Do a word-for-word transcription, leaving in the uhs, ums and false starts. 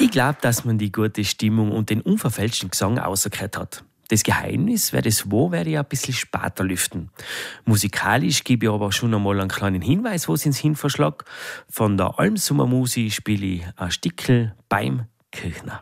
Ich glaube, dass man die gute Stimmung und den unverfälschten Gesang rausgehört hat. Das Geheimnis, wer das war, werde ich ein bisschen später lüften. Musikalisch gebe ich aber schon einmal einen kleinen Hinweis, wo es ins Hinverschlag. Von der Almsummer Musi spiele ich ein Stickel beim Kirchner.